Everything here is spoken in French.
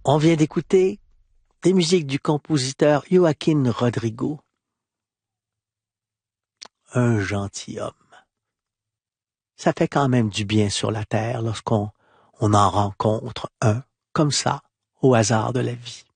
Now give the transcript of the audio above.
On vient d'écouter des musiques du compositeur Joaquín Rodrigo. Un gentilhomme. Ça fait quand même du bien sur la terre lorsqu'on en rencontre un comme ça au hasard de la vie.